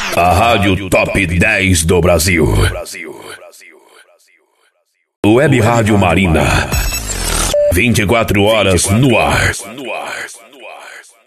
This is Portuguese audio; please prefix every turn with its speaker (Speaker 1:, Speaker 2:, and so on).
Speaker 1: A Rádio Top 10 do Brasil. Web Rádio Marina. 24 horas no ar.